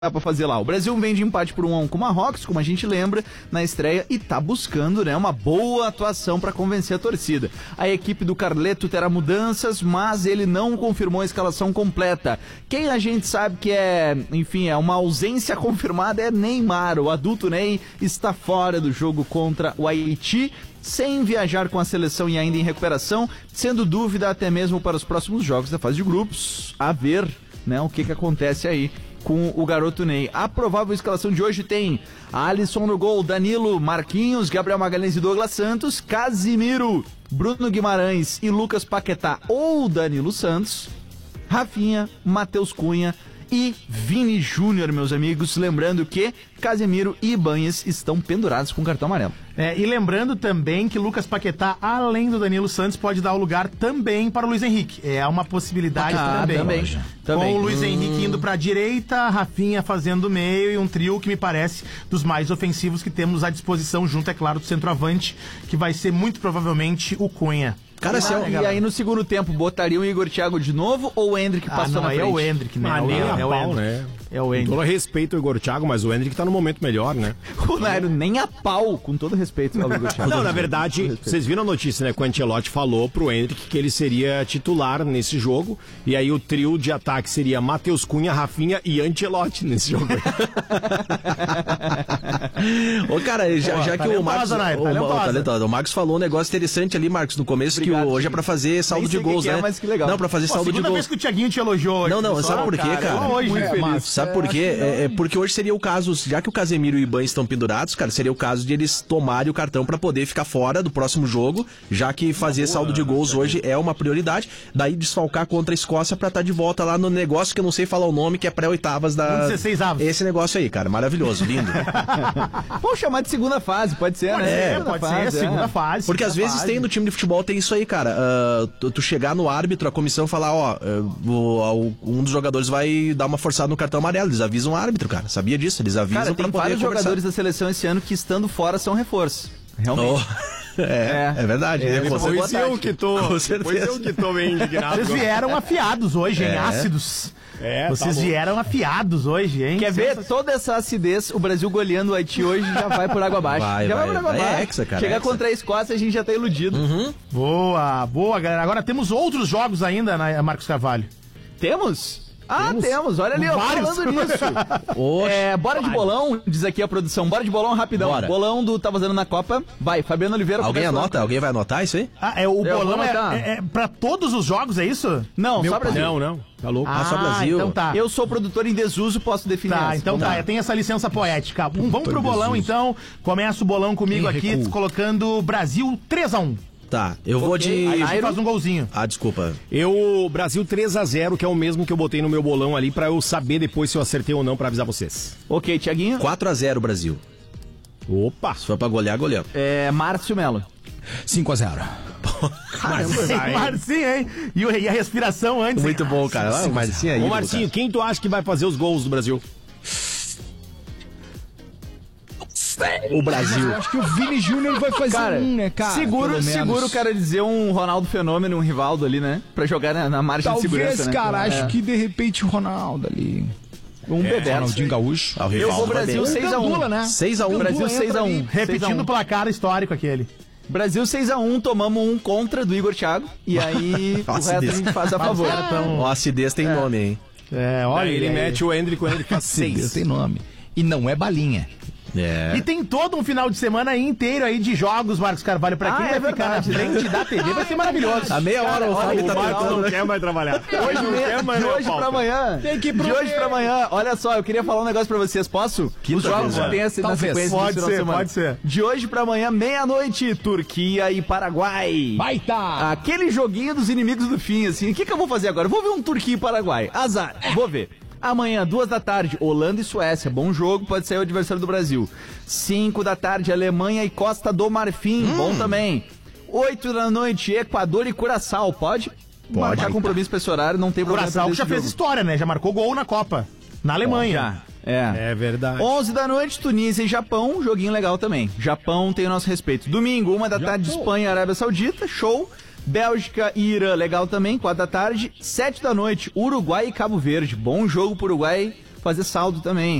pra fazer lá. O Brasil vem de empate por 1-1 com o Marrocos, como a gente lembra, na estreia, e tá buscando, né, uma boa atuação para convencer a torcida. A equipe do Carleto terá mudanças, mas ele não confirmou a escalação completa. Quem a gente sabe que é, enfim, é uma ausência confirmada é Neymar. O adulto Ney está fora do jogo contra o Haiti, sem viajar com a seleção e ainda em recuperação, sendo dúvida até mesmo para os próximos jogos da fase de grupos. A ver, né, o que acontece aí com o garoto Ney. A provável escalação de hoje tem Alisson no gol, Danilo, Marquinhos, Gabriel Magalhães e Douglas Santos, Casimiro, Bruno Guimarães e Lucas Paquetá ou Danilo Santos, Rafinha, Matheus Cunha e Vini Júnior, meus amigos. Lembrando que Casemiro e Ibanez estão pendurados com cartão amarelo. E lembrando também que Lucas Paquetá, além do Danilo Santos, pode dar o lugar também para o Luiz Henrique. É uma possibilidade também. Com o Luiz Henrique indo para a direita, Rafinha fazendo o meio e um trio que me parece dos mais ofensivos que temos à disposição, junto, é claro, do centroavante, que vai ser muito provavelmente o Cunha. Cara, e aí no segundo tempo, botaria o Igor Thiago de novo ou o Endrick passou na frente? É o Endrick, né? É o Endrick, né? É o Endrick. Com todo respeito ao Igor Thiago, mas o Endrick tá no momento melhor, né? O Nairo nem a pau, com todo respeito ao Igor Thiago. Não, na verdade, vocês viram a notícia, né? Que o Ancelotti falou pro Endrick que ele seria titular nesse jogo, e aí o trio de ataque seria Matheus Cunha, Rafinha e Ancelotti nesse jogo. Ô, cara, já que o Marcos... O Marcos falou um negócio interessante ali, Marcos, no começo, que hoje é pra fazer saldo de gols, né? Mas que legal. Não, pra fazer saldo de gols. Segunda vez que o Thiaguinho te elogiou hoje. Não, sabe por quê, cara? Sabe por quê? Porque hoje seria o caso, já que o Casemiro e o Ibanez estão pendurados, cara, seria o caso de eles tomarem o cartão pra poder ficar fora do próximo jogo, já que fazer saldo de gols hoje é uma prioridade, daí desfalcar contra a Escócia pra estar de volta lá no negócio que eu não sei falar o nome, que é pré-oitavas da... 16 avos. Esse negócio aí, cara, maravilhoso, lindo. Vamos chamar de segunda fase, pode ser, né? Pode ser, segunda fase. Porque às vezes tem no time de futebol, tem isso aí, cara. Tu chegar no árbitro, a comissão falar, um dos jogadores vai dar uma forçada no cartão amarelo. Eles avisam o árbitro, cara. Sabia disso? Eles avisam, cara, pra tem poder vários conversar. jogadores da seleção esse ano que, estando fora, são reforço. Realmente. É verdade. Pois eu que tô meio indignado. Vocês vieram afiados hoje, hein? Ácidos. Vocês vieram afiados hoje, hein? Quer ver toda essa acidez? O Brasil goleando o Haiti hoje já vai por água abaixo. Vai por água abaixo. Chegar contra a Escócia, a gente já tá iludido. Uhum. Boa, galera. Agora temos outros jogos ainda, né, Marcos Carvalho? Temos? Temos. Olha ali, falando nisso. Bora de bolão, diz aqui a produção. Bora de bolão rapidão. Bora. Bolão do Tá Vazando na Copa. Vai, Fabiano Oliveira. Alguém anota? Alguém vai anotar isso aí? O bolão é pra todos os jogos, é isso? Não, só Brasil. Não. Tá louco? Só Brasil. Então tá. Eu sou produtor em desuso, posso definir Tá, essa. então tá. Tem essa licença poética. Vamos pro bolão, então. Começa o bolão comigo aqui, colocando Brasil 3-1. Tá, eu vou de... Aí a gente faz um golzinho. Desculpa. Brasil 3-0, que é o mesmo que eu botei no meu bolão ali, pra eu saber depois se eu acertei ou não, pra avisar vocês. Ok, Thiaguinho. 4-0 Brasil. Opa! Se for pra golear, goleamos. Márcio Melo. 5-0. Marcinho, hein? E a respiração antes. Muito bom, cara. O Marcinho aí. Ô, Marcinho, quem tu acha que vai fazer os gols do Brasil? O Brasil. Eu acho que o Vini Júnior vai fazer né, cara? Seguro o cara dizer um Ronaldo Fenômeno, um Rivaldo ali, né? Pra jogar na margem de segurança, Talvez, né? cara, acho que de repente o Ronaldo ali... Bebeto. Ronaldinho Gaúcho. Eu vou Brasil 6-1. né? 6-1. Brasil 6-1. Repetindo o placar histórico aquele. Brasil 6-1, tomamos um contra do Igor Thiago. E aí o resto a gente faz a favor. O acidez tem nome, hein? Olha. Ele mete o Endrick faz 6. Tem nome. E não é balinha. E tem todo um final de semana inteiro aí de jogos, Marcos Carvalho. Pra quem vai ficar na frente da TV, vai ser maravilhoso. A meia hora o Fábio tá Marcos não quer mais trabalhar. Hoje não quer mais. De hoje pra amanhã. Tem que ir de hoje pra amanhã. Olha só, eu queria falar um negócio pra vocês. Posso? Os jogos que tem na sequência. Pode ser. De hoje pra amanhã, meia-noite, Turquia e Paraguai. Baita! Aquele joguinho dos inimigos do fim, assim. O que eu vou fazer agora? Eu vou ver um Turquia e Paraguai. Azar. Vou ver. Amanhã, 2 da tarde, Holanda e Suécia. Bom jogo, pode ser o adversário do Brasil. 5 da tarde, Alemanha e Costa do Marfim. Bom também. 8 da noite, Equador e Curaçao. Pode marcar compromisso pra esse horário, não tem problema. Curaçao que já fez história, né? Já marcou gol na Copa. Na Alemanha. É verdade. 11 da noite, Tunísia e Japão. Joguinho legal também. Japão tem o nosso respeito. Domingo, 1 da tarde, Espanha e Arábia Saudita. Show. Bélgica e Irã, legal também, 4 da tarde. 7 da noite, Uruguai e Cabo Verde. Bom jogo pro Uruguai fazer saldo também.